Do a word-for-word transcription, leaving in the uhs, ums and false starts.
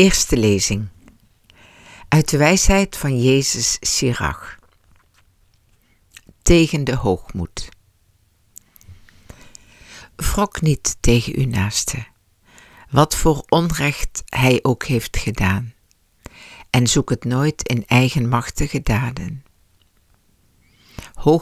Eerste lezing uit de wijsheid van Jezus Sirach. Tegen de hoogmoed. Wrok niet tegen uw naaste, wat voor onrecht hij ook heeft gedaan, en zoek het nooit in eigenmachtige daden.